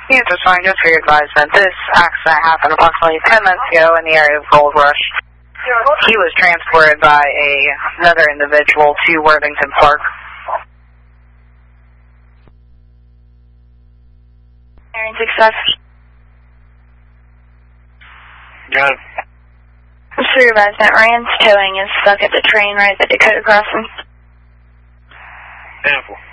Yeah, just fine. Just for your advisement, this accident happened approximately 10 minutes ago in the area of Gold Rush. He was transported by another individual to Worthington Park. Aaron success. Got it. Just for your advisement, Rand's towing is stuck at the train right at the Dakota Crossing. Beautiful.